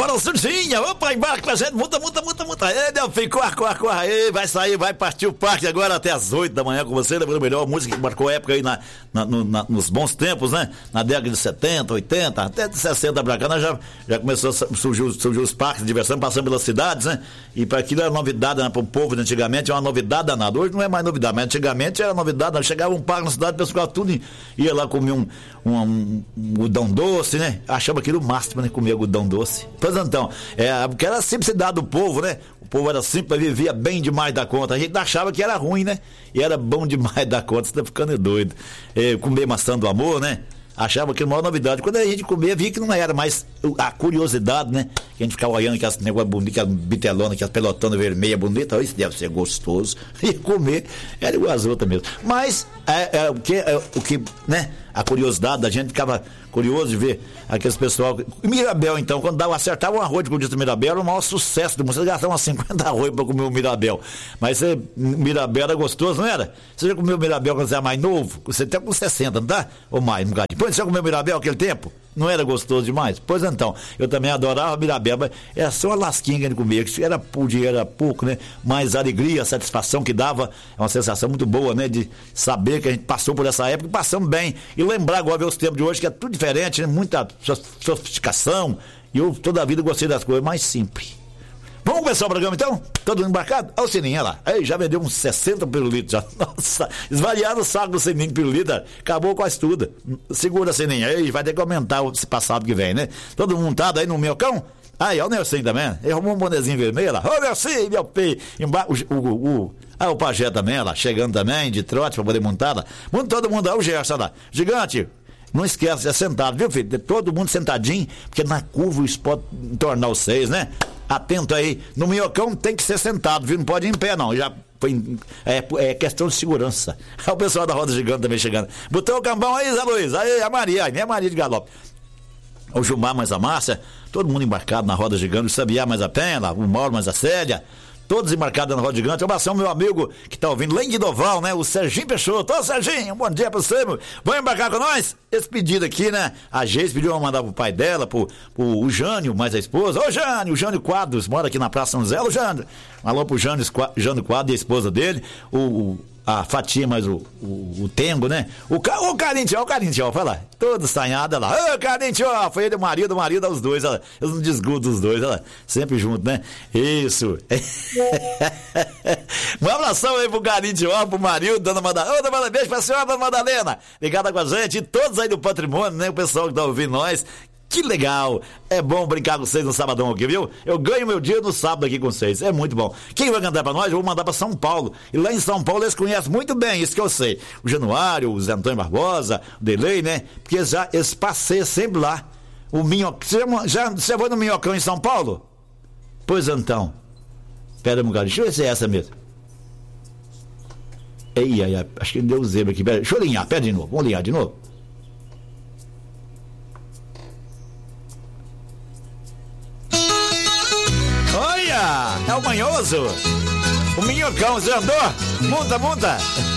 Bora, Surginha, opa, embarca com a gente, multa. Ei, meu filho, corre, ei, vai sair, vai partir o parque agora até as 8 da manhã com você, levando a melhor música que marcou época aí nos bons tempos, né? Na década de 70, 80, até de 60 pra cá, nós já começou a surgir os parques de diversão, passando pelas cidades, né? E para aquilo era novidade, né? Pro povo de antigamente, é uma novidade danada. Hoje não é mais novidade, mas antigamente era novidade, né? Chegava um parque na cidade, o pessoal tudo ia lá comer um algodão doce, né? Achava aquilo o máximo, né? Comer algodão doce. Pois então, porque era a simplicidade do povo, né? O povo era simples, vivia bem demais da conta. A gente achava que era ruim, né? E era bom demais da conta, você tá ficando doido. Comer maçã do amor, né? Achava que era uma novidade. Quando a gente comia, via que não era mais a curiosidade, né? Que a gente ficava olhando aquelas negócios bonitos, aquelas bitelonas, aquelas pelotonas vermelhas bonitas. Isso deve ser gostoso. E comer era igual as outras mesmo. Mas o que, né? A curiosidade da gente ficava curioso de ver aqueles pessoal. Mirabel, então, quando acertava um arroz com o dito Mirabel, era o maior sucesso do mundo. Você gastava umas 50 arroz pra comer o Mirabel. Mas Mirabel era gostoso, não era? Você já comeu Mirabel quando você era mais novo? Você até com 60, não tá? Ou mais, um bocadinho. Depois você já comeu Mirabel naquele tempo? Não era gostoso demais? Pois então, eu também adorava Mirabel, mas era só uma lasquinha que a gente comia, que era por dinheiro, era pouco, né? Mas a alegria, a satisfação que dava, é uma sensação muito boa, né? De saber que a gente passou por essa época e passamos bem. E lembrar agora, ver os tempos de hoje, que é tudo diferente, né? Muita sofisticação. E eu toda a vida gostei das coisas mais simples. Vamos começar o programa então? Todo mundo embarcado? Olha o sininho, olha lá. Aí, já vendeu uns 60 pirulitos já. Nossa, esvariaram o saco do sininho de pirulito. Acabou quase tudo. Segura o sininho aí, vai ter que aumentar esse passado que vem, né? Todo mundo montado aí no Minhocão? Aí, ó o Nelson também. Ele arrumou um bonezinho vermelho lá. Ô, Nelson, meu filho. O Pajé também, lá, chegando também, de trote pra poder montar lá. Todo mundo, ó o Gerson lá. Gigante. Não esquece, é sentado, viu, filho? Todo mundo sentadinho, porque na curva o pode tornar os 6, né? Atento aí, no Minhocão tem que ser sentado, viu? Não pode ir em pé, não. Já foi. É questão de segurança. Olha o pessoal da Roda Gigante também chegando. Botou o cambão aí, Zé Luiz. Aí, a Maria, nem a Maria de Galope. O Gilmar mais a Márcia, todo mundo embarcado na Roda Gigante, o Sabiá mais a Penha, o Mauro mais a Célia. Todos embarcados na Roda Gigante. Um abração, meu amigo que tá ouvindo lá em Guidoval, né? O Serginho Peixoto. Ô, Serginho, um bom dia pra você, meu. Vão embarcar com nós? Esse pedido aqui, né? A Geise pediu pra mandar pro pai dela, pro Jânio, mais a esposa. Ô, Jânio, o Jânio Quadros, mora aqui na Praça São José. Ô, Jânio. Um alô pro Jânio Quadros e a esposa dele. A Fatia, mais o Tengo, né? O Carintió, fala lá. Todo estanhado, olha lá. Ô, Carintió, foi ele, o marido, os dois, olha lá. Eles não desgrudam os dois, olha lá. Sempre junto, né? Isso. Um abração aí pro Carintió, pro marido, dona Madalena. Ô, dona Madalena, beijo pra senhora, dona Madalena. Ligada com a gente, e todos aí do patrimônio, né? O pessoal que tá ouvindo nós. Que legal, é bom brincar com vocês no sabadão aqui, viu? Eu ganho meu dia no sábado aqui com vocês, é muito bom. Quem vai cantar pra nós, eu vou mandar pra São Paulo. E lá em São Paulo eles conhecem muito bem, isso que eu sei. O Januário, o Zé Antônio Barbosa, o Delei, né? Porque eles passeiam sempre lá. O Minhocão, você foi no Minhocão em São Paulo? Pois então. Pera um bocadinho, deixa eu ver se é essa mesmo. Acho que ele deu o zebra aqui. Deixa eu alinhar, pera de novo, vamos alinhar de novo. Olha, é o Manhoso, o Minhocão, você andou? Monta.